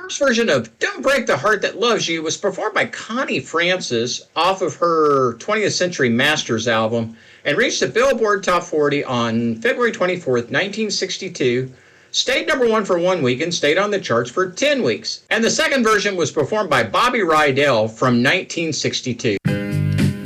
First version of Don't Break the Heart That Loves You was performed by Connie Francis off of her 20th Century Masters album and reached the Billboard Top 40 on February 24th, 1962. Stayed number one for 1 week and stayed on the charts for 10 weeks. And the second version was performed by Bobby Rydell from 1962.